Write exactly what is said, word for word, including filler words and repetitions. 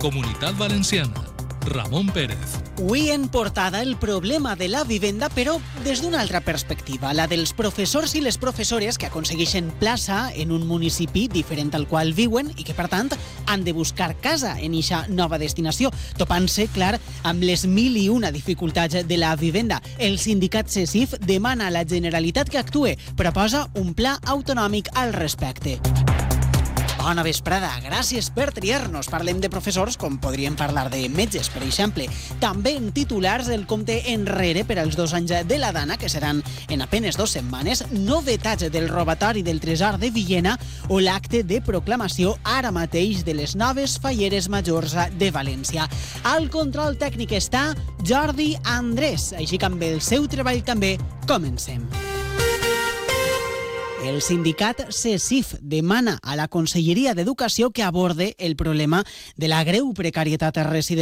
Comunitat Valenciana. Ramon Pérez. Avui en portada el problema de la vivenda, però des d'una altra perspectiva, la dels professors i les professores que aconsegueixen plaça en un municipi diferent al qual viuen i que, per tant, han de buscar casa en eixa nova destinació, topant-se, clar, amb les mil i una dificultats de la vivenda. El sindicat CESIF demana a la Generalitat que actue, proposa un pla autonòmic al respecte. Bona vesprada, gràcies per triar-nos. Parlem de professors, com podríem parlar de metges, per exemple. També en titulars el compte enrere per als dos anys de la Dana, que seran en apenes dues setmanes, novetats del robatori del tresor de Villena o l'acte de proclamació ara mateix de les noves falleres majors de València. Al control tècnic està Jordi Andrés, així que amb el seu treball també comencem. El sindicat CESIF demana a la Conselleria d'Educació que aborde el problema de la greu precarietat residencial